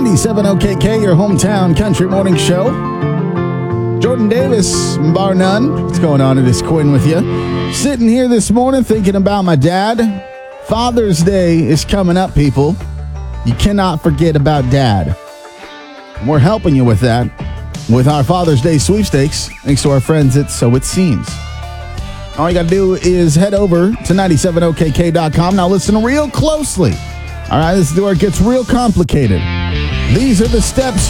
97 OKK, your hometown country morning show. Jordan Davis, bar none. What's going on? It is Quinn with you. Sitting here this morning thinking about my dad. Father's Day is coming up, people. You cannot forget about Dad. And we're helping you with that with our Father's Day sweepstakes, thanks to our friends at So It Seems. All you got to do is head over to 97okk.com. Now listen real closely. All right, this is where it gets real complicated. These are the steps